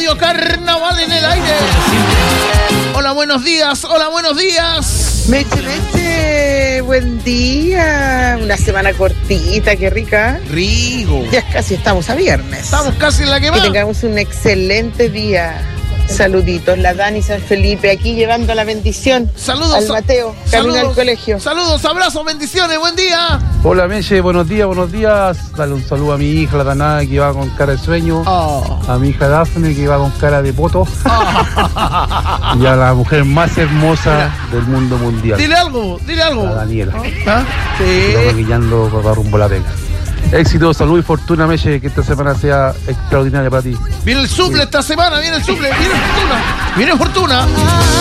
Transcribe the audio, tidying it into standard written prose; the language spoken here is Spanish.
Radio Carnaval en el aire. Hola, buenos días. Hola, buenos días. Meche, buen día. Una semana cortita, qué rica. Rigo. Ya casi estamos a viernes. Estamos casi en la que Que va. tengamos un excelente día. Saluditos, la Dani San Felipe aquí llevando la bendición. Saludos al Mateo, camino al colegio. Saludos, abrazos, bendiciones, buen día. Hola Meche, buenos días, buenos días. Dale un saludo a mi hija, la Danada, que va con cara de sueño. A mi hija Dafne, que va con cara de poto. Y a la mujer más hermosa del mundo mundial. Dile algo, dile algo. La Daniela. ¿Ah? Que va Sí. maquillando para rumbo a la pega. Éxito, salud y fortuna, Meche, que esta semana sea extraordinaria para ti. Viene el suple esta semana, viene el suple, viene fortuna. Viene fortuna.